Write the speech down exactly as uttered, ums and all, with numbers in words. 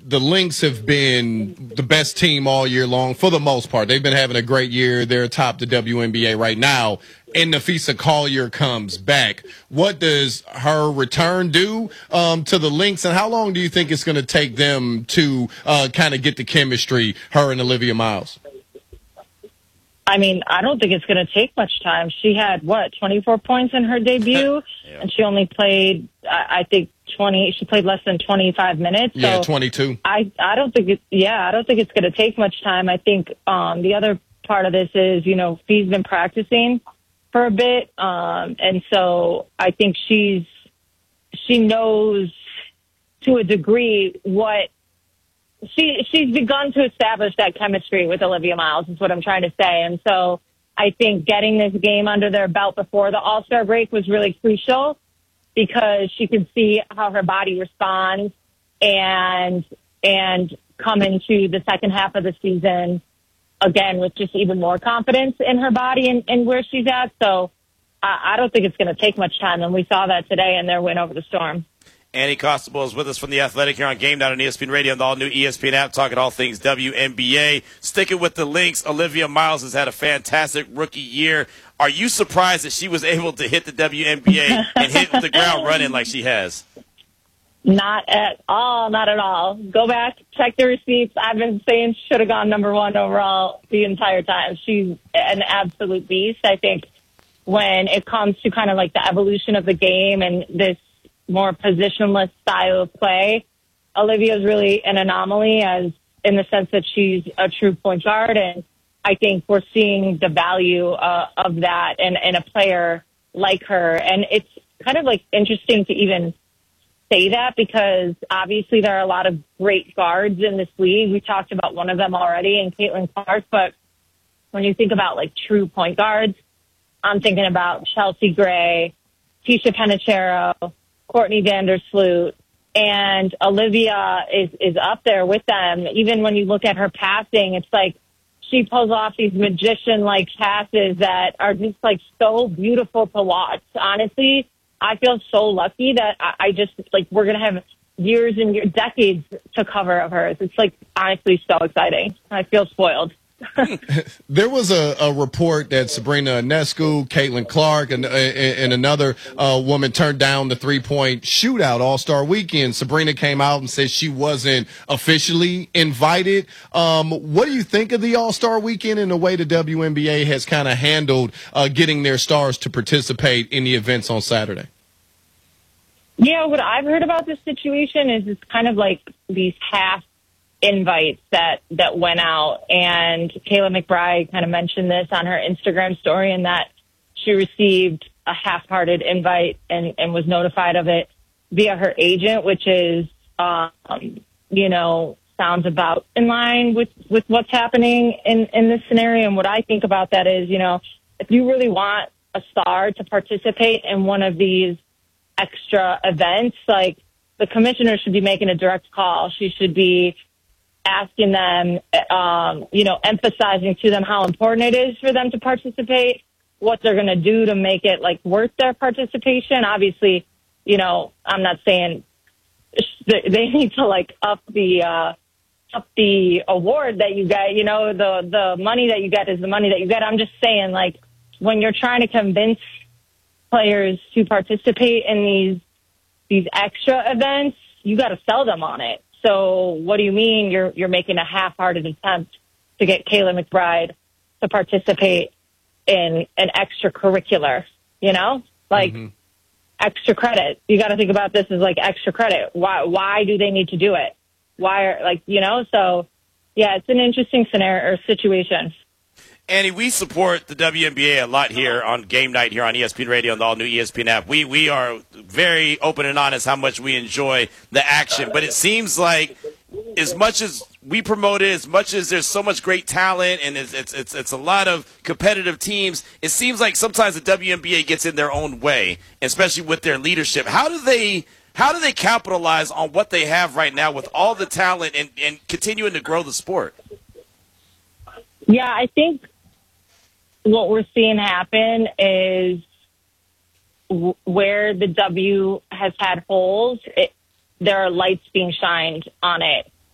the Lynx have been the best team all year long for the most part. They've been having a great year. They're atop the W N B A right now. And Napheesa Collier comes back. What does her return do um, to the Lynx, and how long do you think it's going to take them to uh, kind of get the chemistry, her and Olivia Miles? I mean, I don't think it's going to take much time. She had, what, twenty-four points in her debut? Yeah. And she only played, I, I think, twenty. She played less than twenty-five minutes. So yeah, twenty-two. I, I don't think it, yeah, I don't think it's going to take much time. I think um, the other part of this is, you know, Fee's been practicing for a bit. Um, and so I think she's, she knows to a degree what, she, she's begun to establish that chemistry with Olivia Miles is what I'm trying to say. And so I think getting this game under their belt before the All-Star break was really crucial because she could see how her body responds and, and come into the second half of the season again with just even more confidence in her body and, and where she's at. So I, I don't think it's going to take much time, and we saw that today in their win over the Storm. Annie Costabile is with us from The Athletic here on Game Night on E S P N Radio and the all-new E S P N app, talking all things W N B A. Sticking with the Lynx, Olivia Miles has had a fantastic rookie year. Are you surprised that she was able to hit the W N B A and hit the ground running like she has? Not at all, not at all. Go back, check the receipts. I've been saying she should have gone number one overall the entire time. She's an absolute beast. I think when it comes to kind of like the evolution of the game and this more positionless style of play, Olivia is really an anomaly as in the sense that she's a true point guard. And I think we're seeing the value uh, of that in, in a player like her. And it's kind of like interesting to even say that because obviously there are a lot of great guards in this league. We talked about one of them already in Caitlin Clark, but when you think about like true point guards, I'm thinking about Chelsea Gray, Tisha Penicheiro, Courtney Vandersloot, and Olivia is, is up there with them. Even when you look at her passing, it's like she pulls off these magician-like passes that are just like so beautiful to watch. Honestly, I feel so lucky that I, I just, like, we're going to have years and years, decades to cover of hers. It's, like, honestly so exciting. I feel spoiled. There was a, a report that Sabrina Ionescu, Caitlin Clark, and, and another uh, woman turned down the three-point shootout All-Star Weekend. Sabrina came out and said she wasn't officially invited. Um, what do you think of the All-Star Weekend and the way the W N B A has kind of handled uh, getting their stars to participate in the events on Saturday? Yeah, what I've heard about this situation is it's kind of like these half invites that, that went out. And Kayla McBride kind of mentioned this on her Instagram story and that she received a half-hearted invite and, and was notified of it via her agent, which is, um, you know, sounds about in line with, with what's happening in, in this scenario. And what I think about that is, you know, if you really want a star to participate in one of these extra events, like the commissioner should be making a direct call. She should be asking them, um, you know, emphasizing to them how important it is for them to participate, what they're going to do to make it like worth their participation. Obviously, you know, I'm not saying they need to like up the, uh, up the award that you get, you know, the, the money that you get is the money that you get. I'm just saying, like, when you're trying to convince players to participate in these, these extra events, you got to sell them on it. So what do you mean you're you're making a half-hearted attempt to get Kayla McBride to participate in an extracurricular, you know? Like mm-hmm. extra credit. You got to think about this as like extra credit. Why why do they need to do it? Why are like, you know, so yeah, it's an interesting scenario or situation. Annie, we support the W N B A a lot here on Game Night here on E S P N Radio and the all-new E S P N app. We we are very open and honest how much we enjoy the action. But it seems like as much as we promote it, as much as there's so much great talent and it's it's it's, it's a lot of competitive teams, it seems like sometimes the W N B A gets in their own way, especially with their leadership. How do they how do they capitalize on what they have right now with all the talent and, and continuing to grow the sport? Yeah, I think what we're seeing happen is w- where the W has had holes, it, there are lights being shined on it.